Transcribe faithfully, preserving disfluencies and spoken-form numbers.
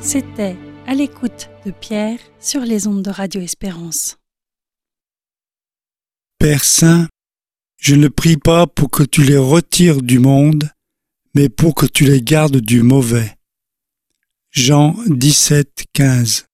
C'était À l'écoute de Pierre sur les ondes de Radio Espérance. Père Saint, je ne prie pas pour que tu les retires du monde, mais pour que tu les gardes du mauvais. Jean dix-sept, quinze.